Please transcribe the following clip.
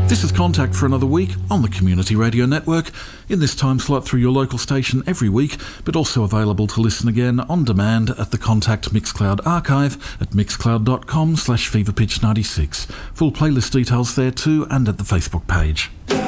This is Contact for another week on the Community Radio Network, in this time slot through your local station every week, but also available to listen again on demand at the Contact Mixcloud archive at mixcloud.com/feverpitch96. Full playlist details there too, and at the Facebook page.